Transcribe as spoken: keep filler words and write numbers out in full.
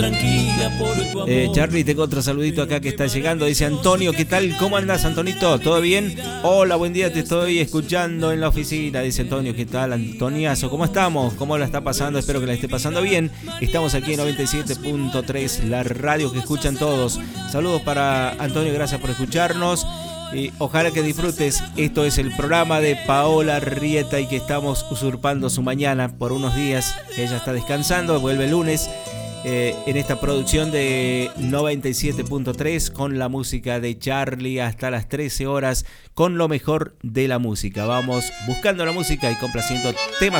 tranquila por tu amor. Eh, Charlie, tengo otro saludito acá que está llegando. Dice Antonio, ¿qué tal? ¿Cómo andas, Antonito? ¿Todo bien? Hola, buen día, te estoy escuchando en la oficina. Dice Antonio, ¿qué tal, Antoniazo? ¿Cómo estamos? ¿Cómo la está pasando? Espero que la esté pasando bien. Estamos aquí en noventa y siete punto tres, la radio que escuchan todos. Saludos para Antonio, gracias por escucharnos. Y ojalá que disfrutes. Esto es el programa de Paola Rieta y que estamos usurpando su mañana por unos días. Ella está descansando, vuelve el lunes eh, en esta producción de noventa y siete punto tres con la música de Charlie hasta las trece horas con lo mejor de la música. Vamos buscando la música y complaciendo temas